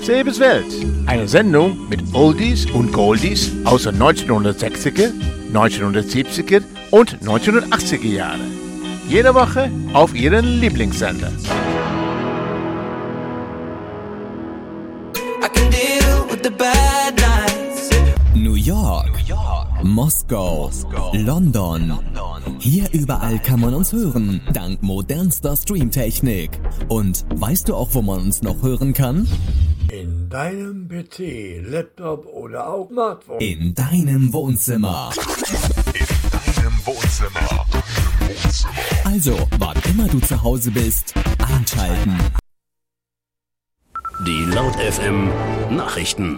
Sebes Welt, eine Sendung mit Oldies und Goldies aus den 1960er, 1970er und 1980er Jahren. Jede Woche auf Ihren Lieblingssender. New York, Moskau, London. Hier überall kann man uns hören, dank modernster Streamtechnik. Und weißt du auch, wo man uns noch hören kann? In deinem PC, Laptop oder auch Smartphone. In deinem Wohnzimmer. Also, wann immer du zu Hause bist, einschalten. Die Laut FM Nachrichten.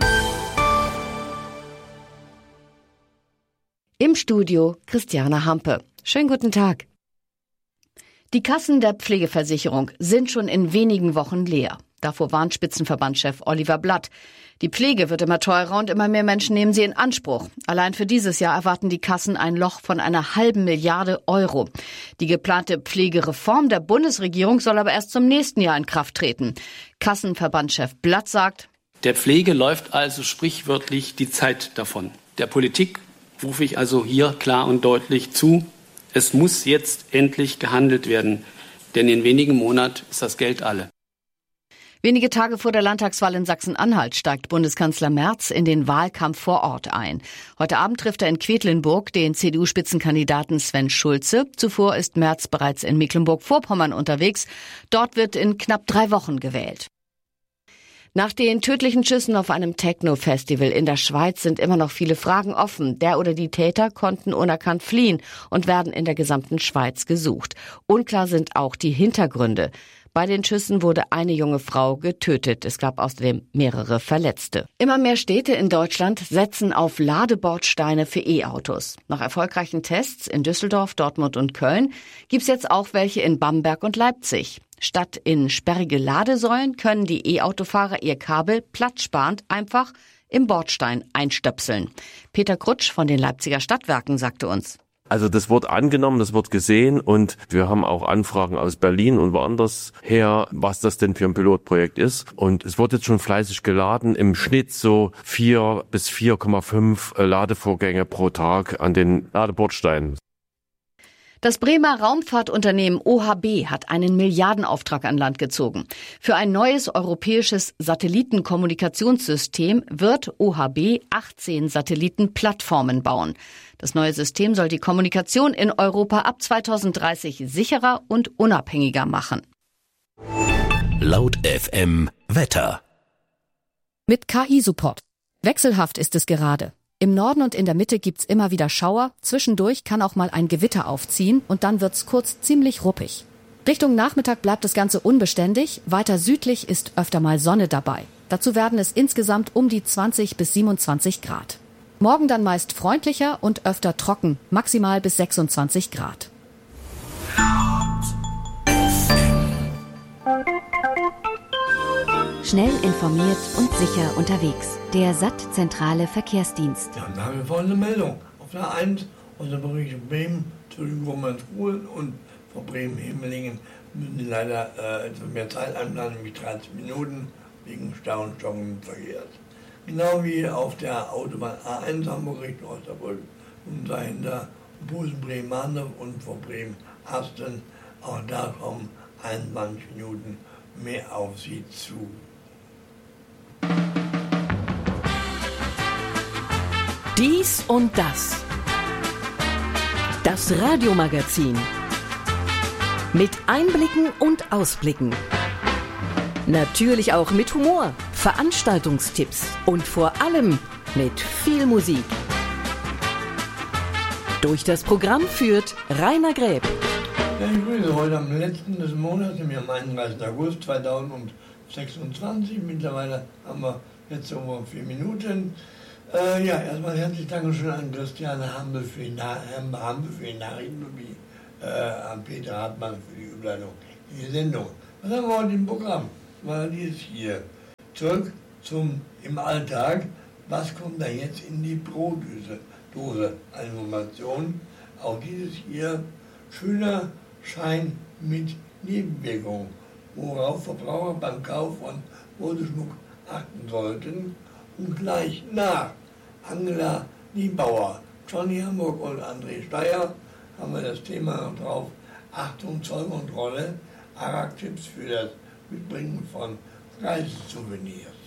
Im Studio Christiane Hampe. Schönen guten Tag. Die Kassen der Pflegeversicherung sind schon in wenigen Wochen leer. Davor warnt Spitzenverbandschef Oliver Blatt. Die Pflege wird immer teurer und immer mehr Menschen nehmen sie in Anspruch. Allein für dieses Jahr erwarten die Kassen ein Loch von einer halben Milliarde Euro. Die geplante Pflegereform der Bundesregierung soll aber erst zum nächsten Jahr in Kraft treten. Kassenverbandschef Blatt sagt: Der Pflege läuft also sprichwörtlich die Zeit davon. Der Politik rufe ich also hier klar und deutlich zu: Es muss jetzt endlich gehandelt werden, denn in wenigen Monaten ist das Geld alle. Wenige Tage vor der Landtagswahl in Sachsen-Anhalt steigt Bundeskanzler Merz in den Wahlkampf vor Ort ein. Heute Abend trifft er in Quedlinburg den CDU-Spitzenkandidaten Sven Schulze. Zuvor ist Merz bereits in Mecklenburg-Vorpommern unterwegs. Dort wird in knapp 3 Wochen gewählt. Nach den tödlichen Schüssen auf einem Techno-Festival in der Schweiz sind immer noch viele Fragen offen. Der oder die Täter konnten unerkannt fliehen und werden in der gesamten Schweiz gesucht. Unklar sind auch die Hintergründe. Bei den Schüssen wurde eine junge Frau getötet. Es gab außerdem mehrere Verletzte. Immer mehr Städte in Deutschland setzen auf Ladebordsteine für E-Autos. Nach erfolgreichen Tests in Düsseldorf, Dortmund und Köln gibt's jetzt auch welche in Bamberg und Leipzig. Statt in sperrige Ladesäulen können die E-Autofahrer ihr Kabel platzsparend einfach im Bordstein einstöpseln. Peter Krutsch von den Leipziger Stadtwerken sagte uns: Also das wird angenommen, das wird gesehen und wir haben auch Anfragen aus Berlin und woanders her, was das denn für ein Pilotprojekt ist. Und es wird jetzt schon fleißig geladen, im Schnitt so 4 bis 4,5 Ladevorgänge pro Tag an den Ladebordsteinen. Das Bremer Raumfahrtunternehmen OHB hat einen Milliardenauftrag an Land gezogen. Für ein neues europäisches Satellitenkommunikationssystem wird OHB 18 Satellitenplattformen bauen. Das neue System soll die Kommunikation in Europa ab 2030 sicherer und unabhängiger machen. Laut FM Wetter. Mit KI-Support. Wechselhaft ist es gerade. Im Norden und in der Mitte gibt's immer wieder Schauer, zwischendurch kann auch mal ein Gewitter aufziehen und dann wird's kurz ziemlich ruppig. Richtung Nachmittag bleibt das Ganze unbeständig, weiter südlich ist öfter mal Sonne dabei. Dazu werden es insgesamt um die 20 bis 27 Grad. Morgen dann meist freundlicher und öfter trocken, maximal bis 26 Grad. Schnell informiert und sicher unterwegs. Der SAT-Zentrale Verkehrsdienst. Ja, da haben wir vorhin eine Meldung. Auf der 1 aus der Richtung Bremen, Entschuldigung, Romansruhen und von Bremen-Himmelingen müssen die leider etwas mehr Zeit einplanen, nämlich 30 Minuten wegen Stau und stockenden Verkehrs. Genau wie auf der Autobahn A1 Hamburg Richtung Osnabrück und dahinter Busen-Bremen-Mahndorf und von Bremen-Asten. Auch da kommen 21 Minuten mehr auf Sie zu. Dies und das. Das Radiomagazin. Mit Einblicken und Ausblicken. Natürlich auch mit Humor, Veranstaltungstipps und vor allem mit viel Musik. Durch das Programm führt Rainer Gräb. Ja, ich grüße heute am letzten des Monats, nämlich am 31. August 2026. Mittlerweile haben wir jetzt so 4 Minuten. Ja, erstmal herzlich Dankeschön an Christiane Hampe für die Nachrichten sowie an Peter Hartmann für die Überleitung in die Sendung. Was haben wir heute im Programm? Mal dieses hier. Zurück im Alltag. Was kommt da jetzt in die Brotdose? Eine Information. Auch dieses hier. Schöner Schein mit Nebenwirkungen, worauf Verbraucher beim Kauf von Modeschmuck achten sollten. Und gleich nach Angela Niebauer, Johnny Hamburg und André Steyer haben wir das Thema noch drauf. Achtung, Zollkontrolle, ARAG-Tipps für das Mitbringen von Reisesouvenirs.